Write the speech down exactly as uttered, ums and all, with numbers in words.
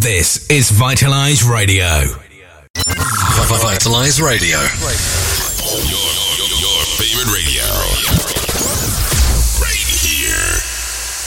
This is Vitalize Radio. Vitalize Radio. Your, your, your favorite radio.